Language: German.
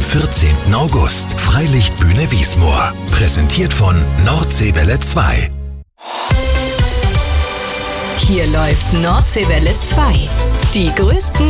14. August. Freilichtbühne Wiesmoor. Präsentiert von Nordseewelle 2. Hier läuft Nordseewelle 2. Die größten